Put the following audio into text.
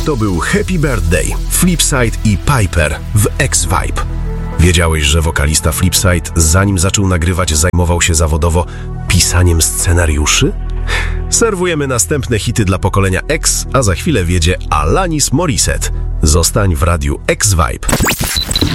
To był Happy Birthday, Flipside i Piper w X-Vibe. Wiedziałeś, że wokalista Flipside, zanim zaczął nagrywać, zajmował się zawodowo pisaniem scenariuszy? Serwujemy następne hity dla pokolenia X, a za chwilę wiedzie Alanis Morissette. Zostań w radiu X-Vibe.